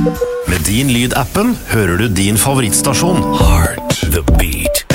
Med din Lyd-appen hører du din favorittstasjon. Heart the Beat.